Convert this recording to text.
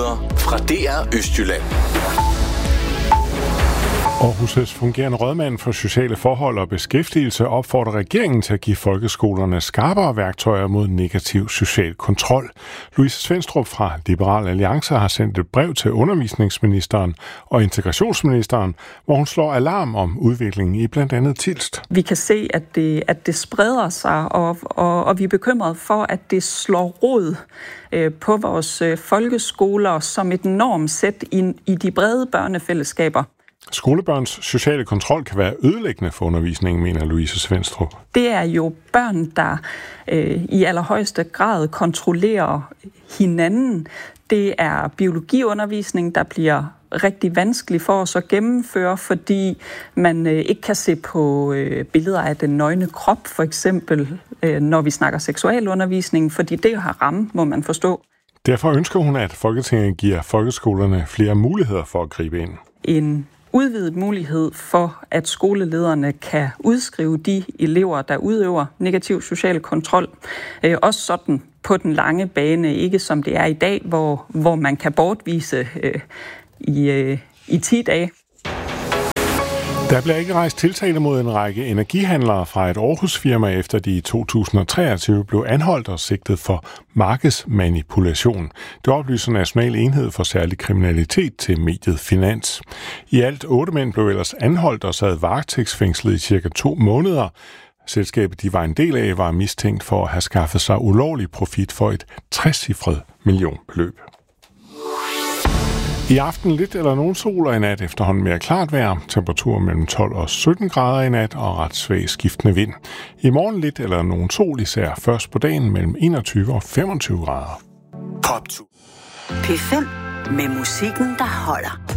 nyheder fra DR Østjylland. Aarhus' fungerende rådmand for sociale forhold og beskæftigelse opfordrer regeringen til at give folkeskolerne skarpere værktøjer mod negativ social kontrol. Louise Svenstrup fra Liberal Alliance har sendt et brev til undervisningsministeren og integrationsministeren, hvor hun slår alarm om udviklingen i blandt andet Tilst. Vi kan se, at det spreder sig, og vi er bekymrede for, at det slår rod på vores folkeskoler som et normsæt i de brede børnefællesskaber. Skolebørns sociale kontrol kan være ødelæggende for undervisningen, mener Louise Svenstrup. Det er jo børn, der i allerhøjeste grad kontrollerer hinanden. Det er biologiundervisning, der bliver rigtig vanskelig for os at gennemføre, fordi man ikke kan se på billeder af den nøgne krop, for eksempel, når vi snakker seksualundervisning, fordi det har ramme, må man forstå. Derfor ønsker hun, at Folketinget giver folkeskolerne flere muligheder for at gribe ind. En udvidet mulighed for, at skolelederne kan udskrive de elever, der udøver negativ social kontrol. Også sådan på den lange bane, ikke som det er i dag, hvor man kan bortvise i 10 dage. Der bliver ikke rejst tiltale mod en række energihandlere fra et Aarhus-firma, efter de i 2023 blev anholdt og sigtet for markedsmanipulation. Det oplyser National Enhed for Særlig Kriminalitet til mediet Finans. I alt 8 mænd blev ellers anholdt og sad varetægtsfængslet i cirka 2 måneder. Selskabet, de var en del af, var mistænkt for at have skaffet sig ulovlig profit for et 60-cifret millionbeløb. I aften lidt eller nogen sol, og i nat efterhånden mere klart vejr. Temperatur mellem 12 og 17 grader i nat og ret svag skiftende vind. I morgen lidt eller nogen sol, især først på dagen mellem 21 og 25 grader. P5 med musikken, der holder.